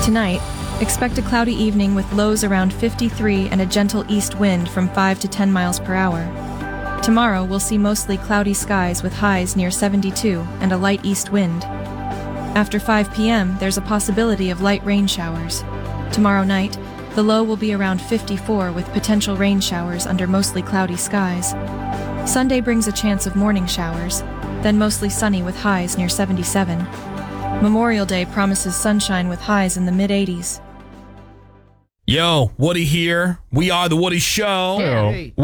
Tonight, expect a cloudy evening with lows around 53 and a gentle east wind from 5 to 10 miles per hour. Tomorrow, we'll see mostly cloudy skies with highs near 72 and a light east wind. After 5 p.m., there's a possibility of light rain showers. Tomorrow night, the low will be around 54 with potential rain showers under mostly cloudy skies. Sunday brings a chance of morning showers, then mostly sunny with highs near 77. Memorial Day promises sunshine with highs in the mid-80s. Yo, Woody here. We are The Woody Show. Hey.